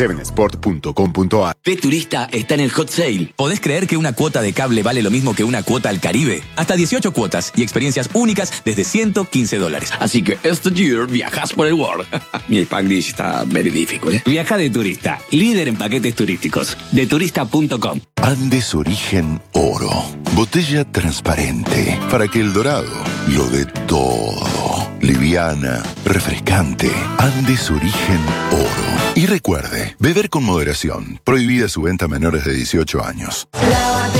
7sport.com.ar. P-Turista está en el hot sale. ¿Podés creer que una cuota de cable vale lo mismo que una cuota al Caribe? Hasta 18 cuotas y experiencias únicas desde $115. Así que este year viajas por el world. Mi Spanglish está very difficult. Viaja de turista, líder en paquetes turísticos. Deturista.com. Andes Origen Oro. Botella transparente para que el dorado lo dé todo. Liviana, refrescante. Andes Origen Oro. Y recuerde, beber con moderación. Prohibida su venta a menores de 18 años. Lávate